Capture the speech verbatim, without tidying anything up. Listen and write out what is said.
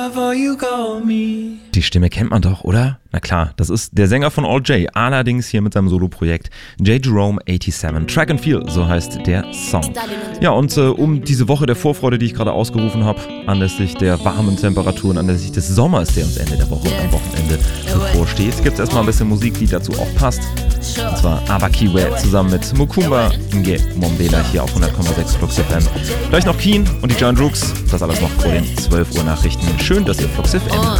Die Stimme kennt man doch, oder? Na klar, das ist der Sänger von All J, allerdings hier mit seinem Soloprojekt J. Jerome siebenundachtzig. Track and Feel, so heißt der Song. Ja, und äh, um diese Woche der Vorfreude, die ich gerade ausgerufen habe, anlässlich der warmen Temperaturen, anlässlich des Sommers, der uns Ende der Woche und am Wochenende bevorsteht, gibt es erstmal ein bisschen Musik, die dazu auch passt. Und zwar Abakiwe zusammen mit Mukumba Nge Mombela hier auf hundert Komma sechs Flux F M. Gleich noch Keen und die Giant Rooks, das alles noch vor den zwölf Uhr Nachrichten. Schön, dass ihr Flux F M